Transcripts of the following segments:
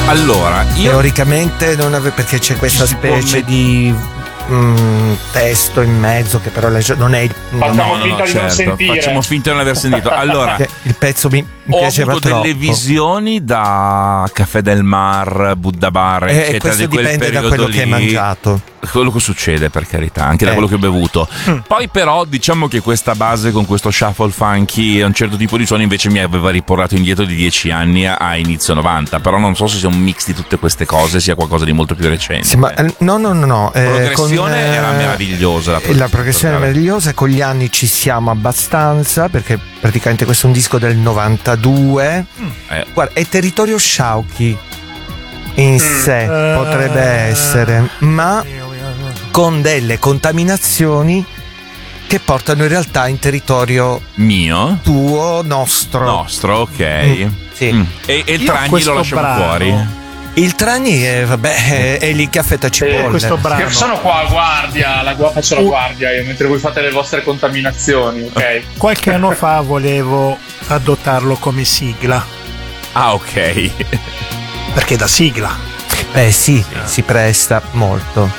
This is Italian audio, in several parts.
Allora, io teoricamente non perché c'è questa specie di testo in mezzo che però non è facciamo finta di non sentire. Facciamo finta di non aver sentito. Allora, il pezzo mi ho piaceva avuto troppo. delle visioni da Caffè del Mar, Buddha Bar, eccetera, questo di quel dipende da periodo quello lì. che hai mangiato. Quello che succede, per carità, anche da quello che ho bevuto. Poi però diciamo che questa base con questo shuffle funky e un certo tipo di suono invece mi aveva riportato indietro di 10 anni a inizio 90, però non so se sia un mix di tutte queste cose, sia qualcosa di molto più recente. Sì, ma no. La progressione era meravigliosa. La progressione è meravigliosa, con gli anni ci siamo abbastanza, perché praticamente questo è un disco del 92. Guarda, è territorio Sciauchi in sé, potrebbe essere, ma con delle contaminazioni che portano in realtà in territorio mio, tuo, nostro, ok. Sì. E il Tragni lo lasciamo fuori. Il Tragni è lì che affetta cipolle. Questo brano. Sono qua a guardia, faccio la guardia io mentre voi fate le vostre contaminazioni, ok? Qualche anno fa volevo adottarlo come sigla. Ah, ok. Perché da sigla. Sì, si presta molto.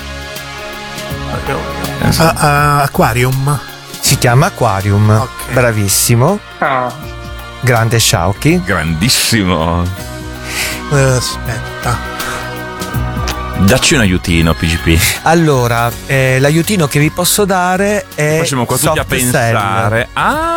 Aquarium. Si chiama Aquarium. Okay. Bravissimo. Grande Sciauchi. Grandissimo. Aspetta. Dacci un aiutino, PGP. Allora, l'aiutino che vi posso dare è facciamo qua tutti a pensare.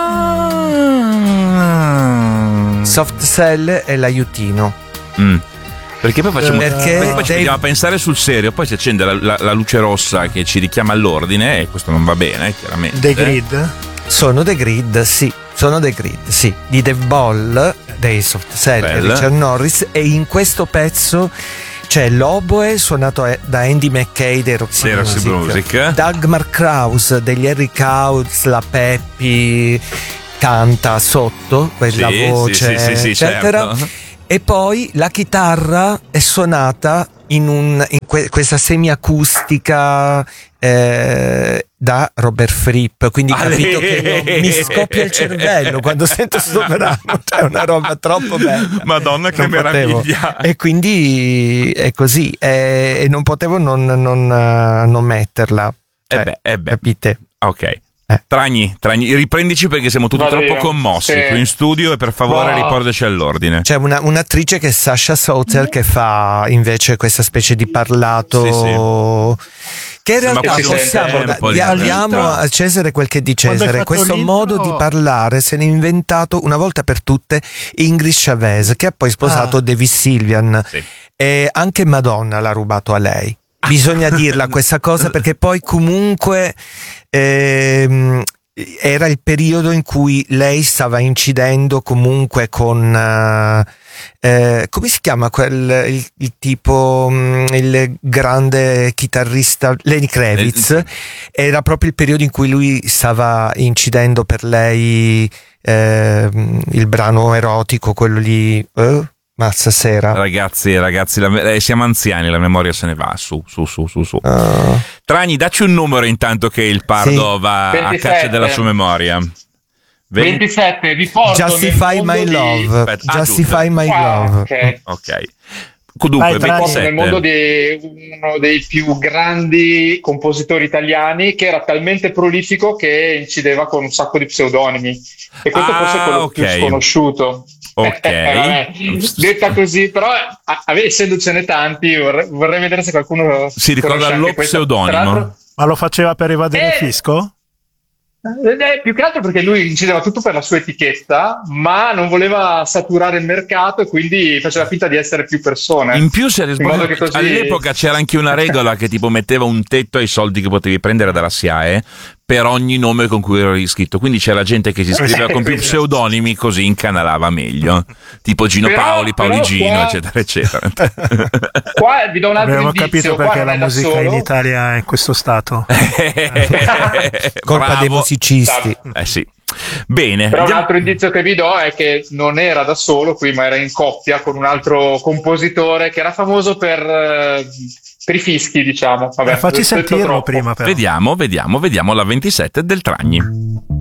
Soft Cell è l'aiutino. Perché poi facciamo poi ci vediamo a pensare sul serio, poi si accende la luce rossa che ci richiama all'ordine e questo non va bene, chiaramente. The Grid? Sono The Grid, sì. Di Dave Ball, dei Soft Cell e Richard Norris, e in questo pezzo c'è l'oboe suonato da Andy McKay dei Roxy Music. Dagmar Krause degli Harry Cows, la Peppi canta sotto quella voce, eccetera. Certo. E poi la chitarra è suonata in questa semiacustica da Robert Fripp, quindi capito che mi scoppia il cervello quando sento sto brano, cioè una roba troppo bella. Madonna, che meraviglia! E quindi è così, e non potevo non metterla. Capite? Ok. Tragni, riprendici perché siamo tutti troppo commossi qui in studio e per favore riportaci all'ordine. C'è un'attrice che è Sasha Soter che fa invece questa specie di parlato che in realtà diamo a Cesare quel che è di Cesare. Questo modo di parlare se n'è inventato una volta per tutte Ingrid Chavez, che ha poi sposato David Sylvian, e anche Madonna l'ha rubato a lei. Bisogna dirla questa cosa, perché poi comunque era il periodo in cui lei stava incidendo comunque con come si chiama il tipo, il grande chitarrista Lenny Kravitz. Era proprio il periodo in cui lui stava incidendo per lei il brano erotico, quello lì. Mazza sera. Ragazzi, siamo anziani, la memoria se ne va su. Tragni, dacci un numero intanto che il Pardo va 27. A caccia della sua memoria. 27, vi porto Justify My Love. Justify My Love. Ok. Dunque, nel mondo di uno dei più grandi compositori italiani, che era talmente prolifico che incideva con un sacco di pseudonimi, e questo forse è quello più sconosciuto. Detta così, però essendocene tanti vorrei vedere se qualcuno si ricorda lo pseudonimo. Ma lo faceva per evadere il fisco? Più che altro perché lui incideva tutto per la sua etichetta, ma non voleva saturare il mercato e quindi faceva finta di essere più persone. In più, all'epoca c'era anche una regola che tipo metteva un tetto ai soldi che potevi prendere dalla SIAE per ogni nome con cui ero iscritto, quindi c'era gente che si iscriveva con più pseudonimi, così incanalava meglio, tipo Gino Paoli, Gino, eccetera eccetera. Qua vi do un altro abbiamo indizio. Capito perché la musica in Italia è in questo stato. Colpa dei musicisti. Sì. Bene. Però un altro indizio che vi do è che non era da solo qui, ma era in coppia con un altro compositore che era famoso per i fischi, diciamo. Vabbè, facci sentirlo prima, però. Vediamo la 27 del Tragni.